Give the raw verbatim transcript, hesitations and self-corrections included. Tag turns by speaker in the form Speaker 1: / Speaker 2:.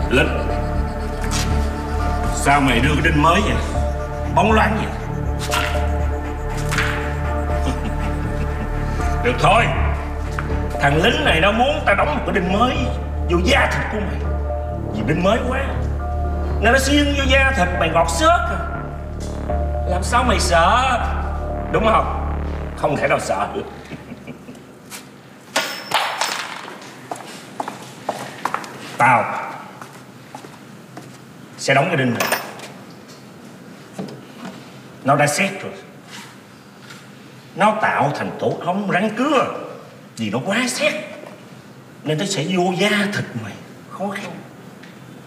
Speaker 1: Linh, sao mày đưa cái đinh mới vậy? Bóng loáng vậy? Được thôi, thằng lính này nó muốn tao đóng một cái đinh mới vô da thịt của mày. Vì đinh mới quá nên nó xuyên vô da thịt mày ngọt xớt à. Làm sao mày sợ, đúng không? Không thể nào sợ được. Tao sẽ đóng cái đinh này. Nó đã xét rồi. Nó tạo thành tổ ong rắn cưa. Vì nó quá xét nên nó sẽ vô da thịt mày. Khó khăn.